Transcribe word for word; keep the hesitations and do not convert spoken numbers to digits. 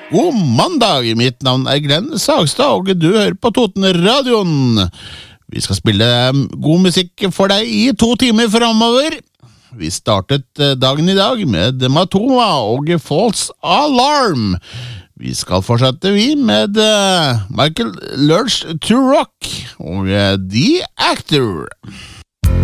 God mandag, mitt navn er Glenn Sagstad, og du hører på Totenradioen. Vi skal spille god musikk for deg i to timer fremover. Vi startet dagen i dag med Matoma og False Alarm. Vi skal fortsette vi med Michael Lurch to Rock og The Actor.